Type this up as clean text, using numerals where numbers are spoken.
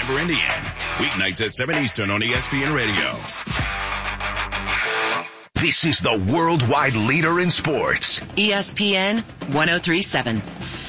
Bamber, Indiana. Weeknights at 7 Eastern on ESPN Radio. This is the worldwide leader in sports. ESPN 1037.